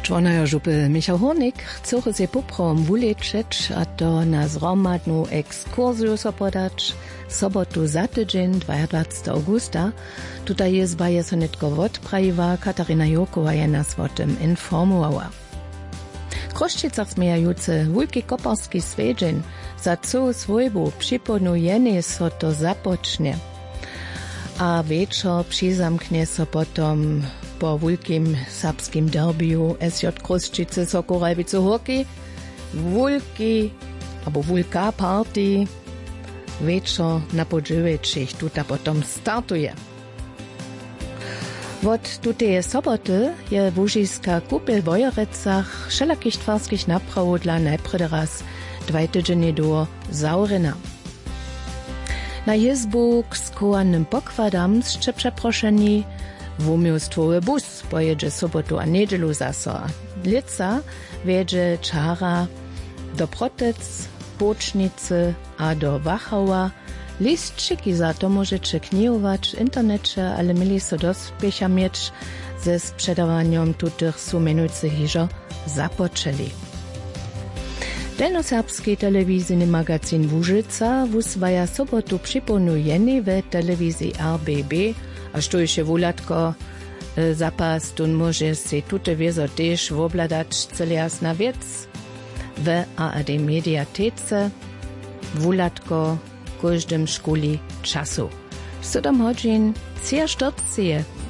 Członajo župy Michał Hornik chce się poprom wulečeć, a to na zromadnu ekskursiju so podać sobotu za tydzień 22 augusta. Tutaj jezba je so netko odprawiła, Katarina Jokowa je nas o tym informowała. W Chroščicach smiejajuce wulki koparski svedźeń za całą swojbu przyponujenie so to zapocznie. A wieczor przyzamknie so potom po wulkim serbskim derbiu SJ Chroščice Sokorajbice Hockey wulki, albo wulka party wieczor na podżyweczych tuta potom startuje. Od tutej soboty je Łužiska kupel w Wojerecach wszelakich twarskich naprawów dla najpredy raz 2 tydzienie do Zaurina. Na jezbu k skołanym pokładam jeszcze przeproszeni wumiostwowy bus pojedzie sobotu a niedzielu zaso. Lica wiedzie czara do Protec, Bocznicy a do Wachała. Listczyki za to możecie knijować w internecie, ale mieli so dospiecha mieć ze sprzedawaniem tutych sumenujcych hiżo zapoczęli. Delnoserbski telewizyjny magazyn Łużyca wuswaja sobotu przyponujeni w telewizji RBB, a što jeszcze wulatko zapas, tun może się tute wiezo też wobladać cele jasna wiec w ARD Mediatece wulatko każdym szkuli czasu. 7 godzin, 4 sztorcie.